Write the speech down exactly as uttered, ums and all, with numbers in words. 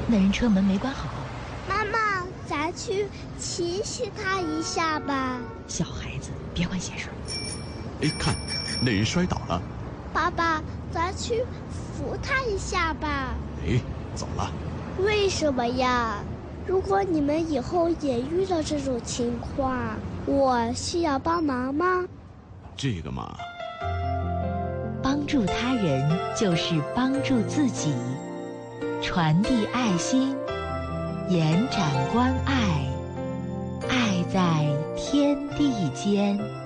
那人车门没关好。 妈妈，咱去提醒他一下吧。 小孩子别管闲事。 哎，看，那人摔倒了。 爸爸，咱去扶他一下吧。 哎，走了。 为什么呀？如果你们以后也遇到这种情况，我需要帮忙吗？ 这个嘛， 帮助他人就是帮助自己，传递爱心，延展关爱，爱在天地间。